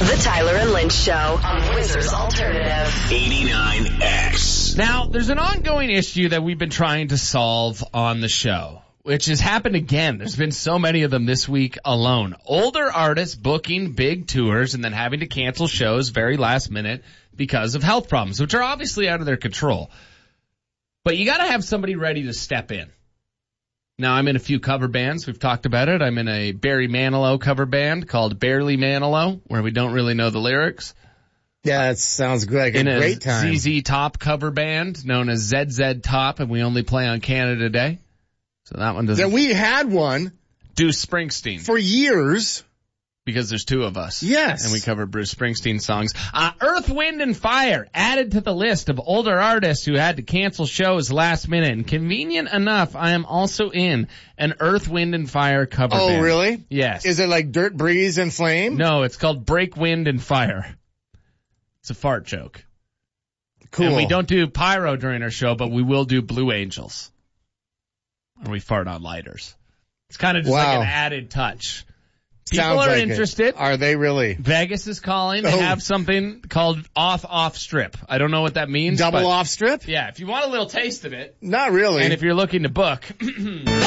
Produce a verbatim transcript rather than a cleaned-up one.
The Tyler and Lynch Show on Wizards Alternative. eighty-nine X. Now, there's an ongoing issue that we've been trying to solve on the show, which has happened again. There's been so many of them this week alone. Older artists booking big tours and then having to cancel shows very last minute because of health problems, which are obviously out of their control. But you gotta have somebody ready to step in. Now, I'm in a few cover bands. We've talked about it. I'm in a Barry Manilow cover band called Barely Manilow, where we don't really know the lyrics. Yeah, that sounds good. Like a in great a time. Z Z Top cover band known as Z Z Top, and we only play on Canada Day. So that one doesn't. Then we had one do Springsteen for years. Because there's two of us. Yes. And we cover Bruce Springsteen songs. Uh, Earth, Wind, and Fire added to the list of older artists who had to cancel shows last minute. And convenient enough, I am also in an Earth, Wind, and Fire cover oh, band. Oh, really? Yes. Is it like Dirt, Breeze, and Flame? No, it's called Break, Wind, and Fire. It's a fart joke. Cool. And we don't do pyro during our show, but we will do Blue Angels. Or we fart on lighters. It's kind of just wow. like an added touch. People Sounds are like interested. It. Are they really? Vegas is calling. They oh. have something called off-off strip. I don't know what that means. Double but off strip? Yeah, if you want a little taste of it. Not really. And if you're looking to book.